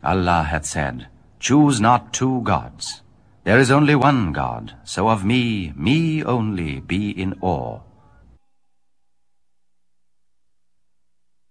Allah hath said, Choose not two gods. There is only one God, so of me only be in awe.